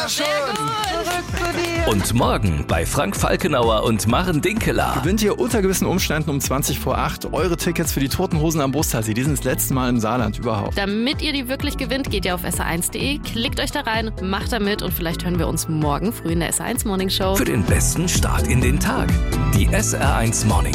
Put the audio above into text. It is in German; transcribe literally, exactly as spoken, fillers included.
Sehr gut. Zurück zu dir. Und morgen bei Frank Falkenauer und Maren Dinkeler. Gewinnt ihr unter gewissen Umständen um zwanzig vor acht eure Tickets für die Toten Hosen am Brusthasi. Die sind das letzte Mal im Saarland überhaupt. Damit ihr die wirklich gewinnt, geht ihr auf S R eins punkt de, klickt euch da rein, macht da mit und vielleicht hören wir uns morgen früh in der S R eins Morning Show. Für den besten Start in den Tag. Die S R eins Morning